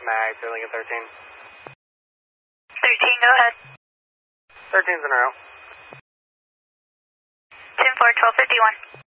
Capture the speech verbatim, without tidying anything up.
Mag to Lincoln thirteen. thirteen, go ahead. thirteen's in a row. ten four, twelve fifty-one.